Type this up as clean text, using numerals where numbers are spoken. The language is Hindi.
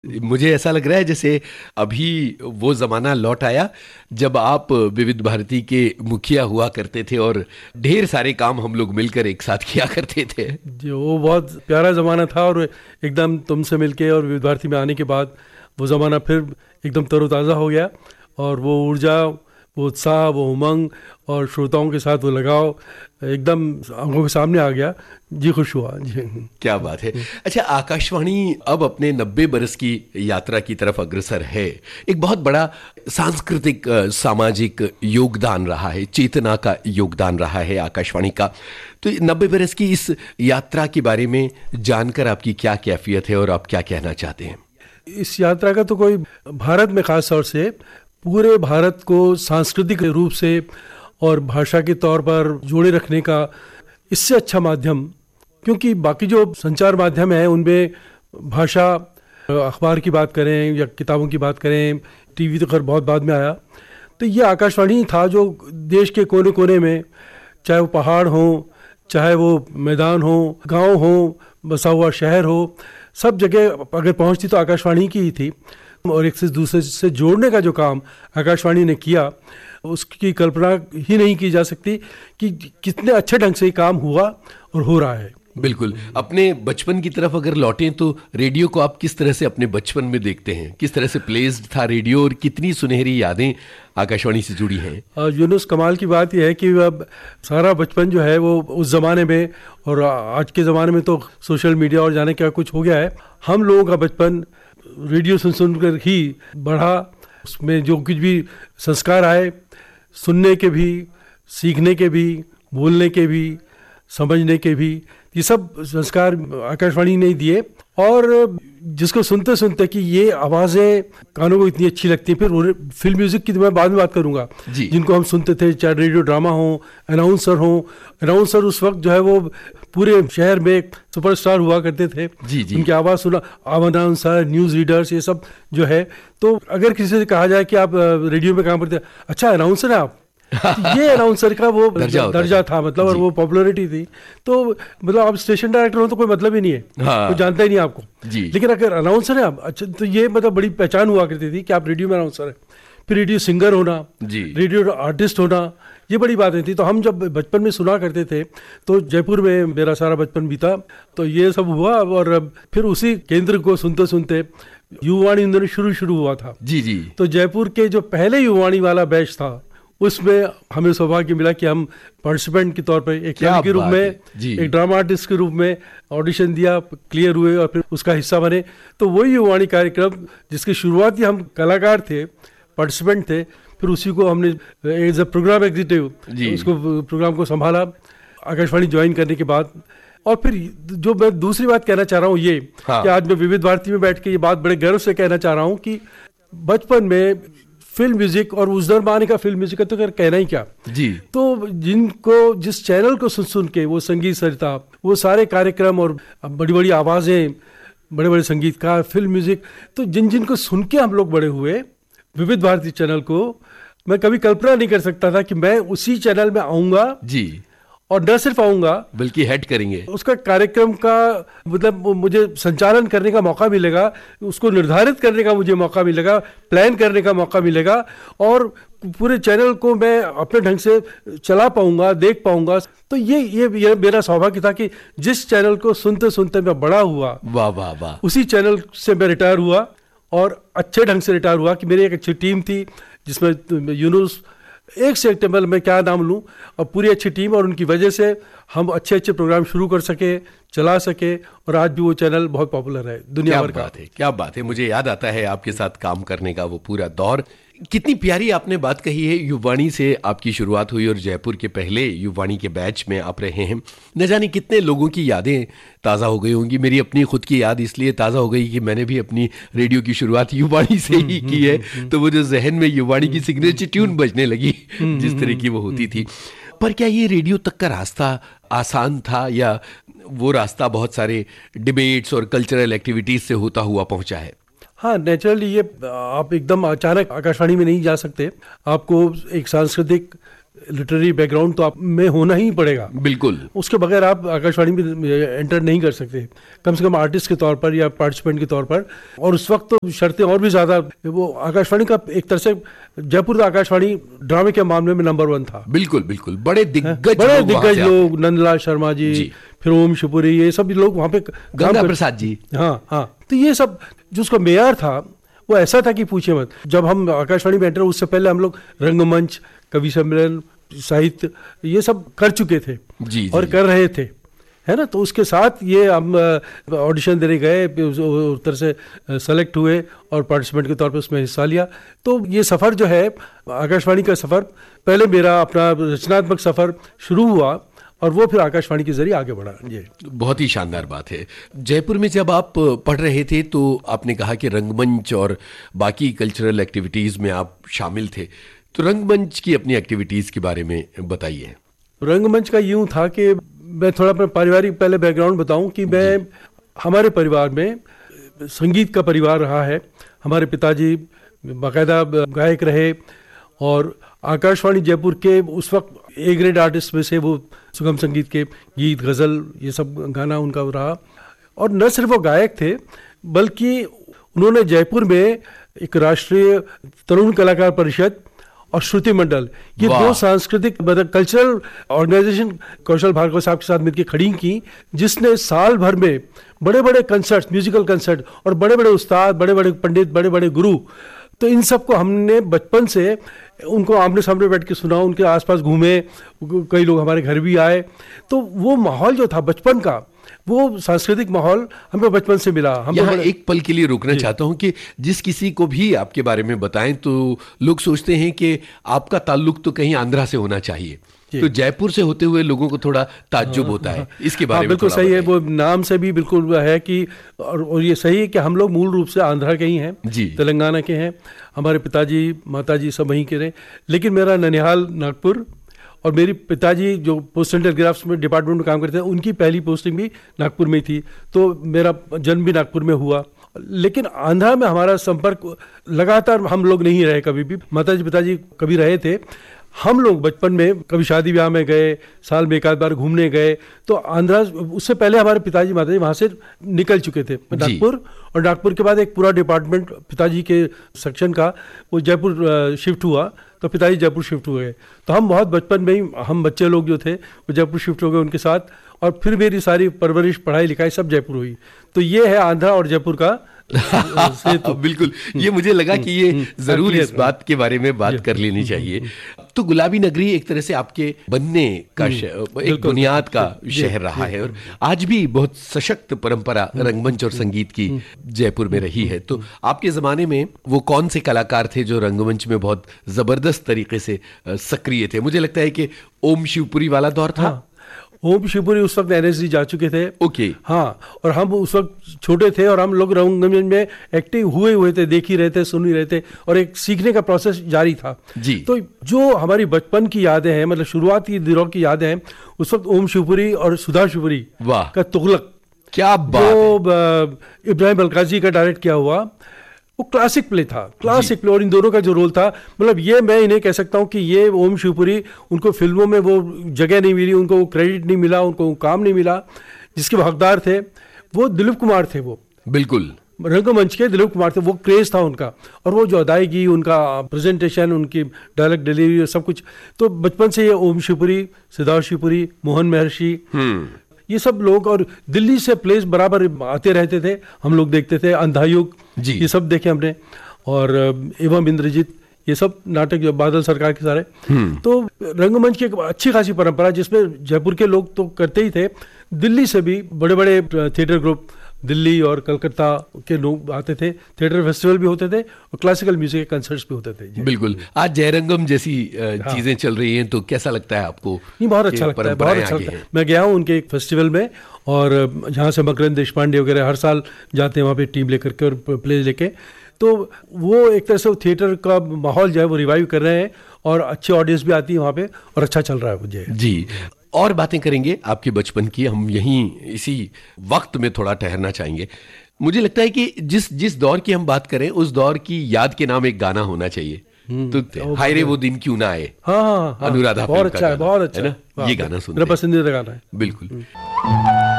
मुझे ऐसा लग रहा है जैसे अभी वो ज़माना लौट आया जब आप विविध भारती के मुखिया हुआ करते थे और ढेर सारे काम हम लोग मिलकर एक साथ किया करते थे। जी, वो बहुत प्यारा ज़माना था और एकदम तुमसे मिलके और विविध भारती में आने के बाद वो ज़माना फिर एकदम तरोताज़ा हो गया और वो ऊर्जा, वो उत्साह, वो उमंग और श्रोताओं के साथ वो लगाव एकदम आंखों के सामने आ गया। जी, खुश हुआ जी। क्या बात है। अच्छा, आकाशवाणी अब अपने 90 बरस की यात्रा की तरफ अग्रसर है। एक बहुत बड़ा सांस्कृतिक सामाजिक योगदान रहा है, चेतना का योगदान रहा है आकाशवाणी का। तो 90 बरस की इस यात्रा के बारे में जानकर आपकी क्या कैफियत है और आप क्या कहना चाहते हैं? इस यात्रा का तो कोई भारत में खास तौर से पूरे भारत को सांस्कृतिक रूप से और भाषा के तौर पर जोड़े रखने का इससे अच्छा माध्यम, क्योंकि बाकी जो संचार माध्यम है उनमें भाषा, अखबार की बात करें या किताबों की बात करें, टीवी तो खैर बहुत बाद में आया, तो ये आकाशवाणी था जो देश के कोने कोने में, चाहे वो पहाड़ हो, चाहे वो मैदान हो, गांव हो, बसा हुआ शहर हो, सब जगह अगर पहुंचती तो आकाशवाणी की ही थी। और एक से दूसरे से जोड़ने का जो काम आकाशवाणी ने किया उसकी कल्पना ही नहीं की जा सकती कि कितने अच्छे ढंग से ये काम हुआ और हो रहा है। बिल्कुल। अपने बचपन की तरफ अगर लौटें तो रेडियो को आप किस तरह से अपने बचपन में देखते हैं? किस तरह से प्लेस्ड था रेडियो और कितनी सुनहरी यादें आकाशवाणी से जुड़ी हैं? यूनुस, कमाल की बात यह है कि अब सारा बचपन जो है वो उस ज़माने में और आज के ज़माने में तो सोशल मीडिया और जाने क्या कुछ हो गया है। हम लोगों का बचपन रेडियो सुनकर ही बढ़ा। उसमें जो कुछ भी संस्कार आए, सुनने के भी, सीखने के भी, बोलने के भी, समझने के भी, ये सब संस्कार आकाशवाणी ने दिए। और जिसको सुनते सुनते कि ये आवाज़ें कानों को इतनी अच्छी लगती हैं, फिर फिल्म म्यूज़िक की तो मैं बाद में बात करूंगा, जिनको हम सुनते थे, चाहे रेडियो ड्रामा हो, अनाउंसर उस वक्त जो है वो पूरे शहर में सुपरस्टार हुआ करते थे। उनकी आवाज़ सुना, अनाउंसर, न्यूज़ रीडर्स, ये सब जो है। तो अगर किसी से कहा जाए कि आप रेडियो में काम करते हैं, अच्छा अनाउंसर है आप, ये अनाउंसर का वो दर्जा था, मतलब, और वो पॉपुलैरिटी थी। तो मतलब आप स्टेशन डायरेक्टर हो तो कोई मतलब ही नहीं है, कोई जानता ही नहीं आपको। लेकिन अगर अनाउंसर है आप, अच्छा, तो ये मतलब बड़ी पहचान हुआ करती थी कि आप रेडियो में अनाउंसर है। फिर रेडियो सिंगर होना, रेडियो आर्टिस्ट होना, ये बड़ी बातें थी। तो हम जब बचपन में सुना करते थे तो जयपुर में मेरा सारा बचपन बीता, तो ये सब हुआ। और फिर उसी केंद्र को सुनते सुनते युवावाणी इन दिनों शुरू हुआ था। तो जयपुर के जो पहले युवावाणी वाला बैच था उसमें हमें सौभाग्य मिला कि हम पार्टिसिपेंट के तौर पर एक कवि के रूप में, एक ड्रामा आर्टिस्ट के रूप में ऑडिशन दिया, क्लियर हुए और फिर उसका हिस्सा बने। तो वही युवावाणी कार्यक्रम जिसकी शुरुआती हम कलाकार थे, पार्टिसिपेंट थे, फिर उसी को हमने एज अ प्रोग्राम एग्जीक्यूटिव उसको प्रोग्राम को संभाला आकाशवाणी ज्वाइन करने के बाद। और फिर जो मैं दूसरी बात कहना चाह रहा हूँ ये कि आज मैं विविध भारती में बैठ के ये बात बड़े गर्व से कहना चाह रहा हूँ कि बचपन में फिल्म म्यूजिक, और उस जमाने का फिल्म म्यूजिक का तो कहना ही क्या तो जिनको जिस चैनल को सुन के वो संगीत सरिता, वो सारे कार्यक्रम और बड़ी बड़ी आवाज़ें, बड़े बड़े संगीतकार, फिल्म म्यूजिक, तो जिनको सुन के हम लोग बड़े हुए, विविध भारती चैनल को मैं कभी कल्पना नहीं कर सकता था कि मैं उसी चैनल में आऊँगा और न सिर्फ आऊँगा बल्कि हेड करेंगे उसका कार्यक्रम का, मतलब मुझे संचालन करने का मौका मिलेगा, उसको निर्धारित करने का मुझे मौका मिलेगा, प्लान करने का मौका मिलेगा, और पूरे चैनल को मैं अपने ढंग से चला पाऊंगा, देख पाऊंगा। तो ये मेरा सौभाग्य था कि जिस चैनल को सुनते सुनते मैं बड़ा हुआ, वाह वाह वाह, उसी चैनल से मैं रिटायर हुआ और अच्छे ढंग से रिटायर हुआ कि मेरी एक अच्छी टीम थी जिसमें यूनुस, एक से एक टेबल में क्या नाम लूँ, और पूरी अच्छी टीम, और उनकी वजह से हम अच्छे अच्छे प्रोग्राम शुरू कर सके, चला सके, और आज भी वो चैनल बहुत पॉपुलर है दुनिया भर का। क्या बात है। मुझे याद आता है आपके साथ काम करने का वो पूरा दौर। कितनी प्यारी आपने बात कही है। युवावाणी से आपकी शुरुआत हुई और जयपुर के पहले युवावाणी के बैच में आप रहे हैं। न जाने कितने लोगों की यादें ताज़ा हो गई होंगी। मेरी अपनी खुद की याद इसलिए ताज़ा हो गई कि मैंने भी अपनी रेडियो की शुरुआत युवावाणी से ही की है। तो वो जो जहन में युवावाणी की सिग्नेचर ट्यून बजने लगी जिस तरह की वो होती थी। पर क्या ये रेडियो तक का रास्ता आसान था, या वो रास्ता बहुत सारे डिबेट्स और कल्चरल एक्टिविटीज़ से होता हुआ पहुँचा है? हाँ, नेचुरली ये आप एकदम अचानक आकाशवाणी में नहीं जा सकते। आपको एक सांस्कृतिक लिटरेरी बैकग्राउंड तो आप में होना ही पड़ेगा, बिल्कुल। उसके बगैर आप आकाशवाणी में एंटर नहीं कर सकते, कम से कम आर्टिस्ट के तौर पर या पार्टिसिपेंट के तौर पर। और उस वक्त तो शर्तें और भी ज़्यादा, वो आकाशवाणी का एक तरह से जयपुर आकाशवाणी ड्रामे के मामले में नंबर 1 था। बिल्कुल बिल्कुल, बड़े दिग्गज लोग, नंदलाल शर्मा जी, फिर ओम शिवपुरी, ये सब लोग वहाँ पे, गंगा प्रसाद जी, हाँ, तो ये सब जो उसका मेयर था वो ऐसा था कि पूछे मत। जब हम आकाशवाणी में एंटर, उससे पहले हम लोग रंगमंच, कवि सम्मेलन, साहित्य, ये सब कर चुके थे जी, और कर रहे थे, है ना। तो उसके साथ ये हम ऑडिशन देने गए, उधर से सेलेक्ट हुए और पार्टिसिपेंट के तौर पे उसमें हिस्सा लिया। तो ये सफ़र जो है आकाशवाणी का सफ़र, पहले मेरा अपना रचनात्मक सफ़र शुरू हुआ और वो फिर आकाशवाणी के जरिए आगे बढ़ा। ये बहुत ही शानदार बात है। जयपुर में जब आप पढ़ रहे थे तो आपने कहा कि रंगमंच और बाकी कल्चरल एक्टिविटीज़ में आप शामिल थे, तो रंगमंच की अपनी एक्टिविटीज़ के बारे में बताइए। रंगमंच का यूं था कि मैं थोड़ा अपना पारिवारिक पहले बैकग्राउंड बताऊं कि मैं, हमारे परिवार में संगीत का परिवार रहा है। हमारे पिताजी बाकायदा गायक रहे और आकाशवाणी जयपुर के उस वक्त ए ग्रेड आर्टिस्ट में से वो सुगम संगीत के गीत, गज़ल, ये सब गाना उनका रहा। और न सिर्फ वो गायक थे बल्कि उन्होंने जयपुर में एक राष्ट्रीय तरुण कलाकार परिषद और श्रुति मंडल, ये दो सांस्कृतिक मतलब कल्चरल ऑर्गेनाइजेशन कौशल भार्गव साहब के साथ मिलकर खड़ी की, जिसने साल भर में बड़े बड़े कंसर्ट, म्यूजिकल कंसर्ट और बड़े बड़े उस्ताद, बड़े बड़े पंडित, बड़े बड़े गुरु, तो इन सबको हमने बचपन से उनको आमने सामने बैठ के सुना, उनके आसपास घूमे, कई लोग हमारे घर भी आए। तो वो माहौल जो था बचपन का, वो सांस्कृतिक माहौल हमें बचपन से मिला। हम यहाँ एक पल के लिए रुकना चाहता हूँ कि जिस किसी को भी आपके बारे में बताएं तो लोग सोचते हैं कि आपका ताल्लुक तो कहीं आंध्रा से होना चाहिए, तो जयपुर से होते हुए लोगों को थोड़ा ताज्जुब होता है। इसके बारे में बिल्कुल सही है, वो नाम से भी बिल्कुल है कि, और ये सही है कि हम लोग मूल रूप से आंध्रा के ही हैं, तेलंगाना के हैं। हमारे पिताजी माताजी सब वहीं के रहे, लेकिन मेरा ननिहाल नागपुर, और मेरी पिताजी जो पोस्टल टेलीग्राफ्स में डिपार्टमेंट में काम करते हैं, उनकी पहली पोस्टिंग भी नागपुर में थी, तो मेरा जन्म भी नागपुर में हुआ। लेकिन आंध्रा में हमारा संपर्क लगातार हम लोग नहीं रहे कभी भी। माताजी पिताजी कभी रहे थे, हम लोग बचपन में कभी शादी ब्याह में गए, साल में एक आध बार घूमने गए, तो आंध्रा, उससे पहले हमारे पिताजी माताजी वहाँ से निकल चुके थे नागपुर, और नागपुर के बाद एक पूरा डिपार्टमेंट पिताजी के सेक्शन का वो जयपुर शिफ्ट हुआ, तो पिताजी जयपुर शिफ्ट हुए। तो हम बहुत बचपन में ही, हम बच्चे लोग जो थे वो जयपुर शिफ्ट हो गए उनके साथ, और फिर मेरी सारी परवरिश, पढ़ाई लिखाई सब जयपुर हुई। तो ये है आंध्रा और जयपुर का बिल्कुल, ये मुझे लगा कि ये जरूर इस बात के बारे में बात कर लेनी चाहिए। तो गुलाबी नगरी एक तरह से आपके बनने का एक बुनियाद का शहर रहा है, और आज भी बहुत सशक्त परंपरा रंगमंच और संगीत की जयपुर में रही है। तो आपके जमाने में वो कौन से कलाकार थे जो रंगमंच में बहुत जबरदस्त तरीके से सक्रिय थे? मुझे लगता है कि ओम शिवपुरी वाला दौर था। ओम शिवपुरी उस वक्त NSD जा चुके थे। ओके। हाँ, और हम उस वक्त छोटे थे और हम लोग रंगमंच में एक्टिव हुए थे, देख ही रहे थे, सुन ही रहे थे, और एक सीखने का प्रोसेस जारी था जी। तो जो हमारी बचपन की यादें हैं, मतलब शुरुआती दिनों की यादें हैं, उस वक्त ओम शिवपुरी और सुधा शिवपुरी का तुगलक, क्या बात जो इब्राहिम अलकाजी का डायरेक्ट किया हुआ, वो क्लासिक प्ले था, क्लासिक प्ले। और इन दोनों का जो रोल था, मतलब ये मैं इन्हें कह सकता हूँ कि ये ओम शिवपुरी, उनको फिल्मों में वो जगह नहीं मिली, उनको क्रेडिट नहीं मिला, उनको काम नहीं मिला, जिसके वो हकदार थे वो दिलीप कुमार थे। वो बिल्कुल रंगमंच के दिलीप कुमार थे, वो क्रेज था उनका, और वो जो अदायगी, उनका प्रेजेंटेशन, उनकी डायलॉग डिलीवरी, सब कुछ। तो बचपन से ये ओम शिवपुरी, सिद्धार्थ शिवपुरी, मोहन महर्षि, ये सब लोग, और दिल्ली से प्लेस बराबर आते रहते थे, हम लोग देखते थे। अंधायुग, ये सब देखे हमने, और एवं इंद्रजीत, ये सब नाटक जो बादल सरकार के सारे। तो रंगमंच की एक अच्छी खासी परंपरा, जिसमें जयपुर के लोग तो करते ही थे, दिल्ली से भी बड़े बड़े थिएटर ग्रुप, दिल्ली और कलकत्ता के लोग आते थे, थिएटर फेस्टिवल भी होते थे और क्लासिकल म्यूजिक के कंसर्ट्स भी होते थे। बिल्कुल। आज जयरंगम जैसी चीजें चल रही हैं, तो कैसा लगता है आपको? नहीं, बहुत अच्छा लगता है, बहुत अच्छा लगता है। मैं गया हूँ उनके एक फेस्टिवल में, और जहाँ से मकरंद देशपांडे वगैरह हर साल जाते हैं वहाँ पे टीम लेकर के और प्ले लेके, तो वो एक तरह से थिएटर का माहौल जो है वो रिवाइव कर रहे हैं, और अच्छी ऑडियंस भी आती है वहाँ पे, और अच्छा चल रहा है मुझे जी। और बातें करेंगे आपके बचपन की, हम यहीं इसी वक्त में थोड़ा ठहरना चाहेंगे। मुझे लगता है कि जिस दौर की हम बात करें, उस दौर की याद के नाम एक गाना होना चाहिए। तो हाय रे वो दिन क्यों ना आए। हाँ हाँ हाँ, अनुराधा बहुत फिल्म का अच्छा है, गाना, बहुत अच्छा है ना, ये गाना सुनते मेरा हैं। पसंदीदा गाना है। बिल्कुल।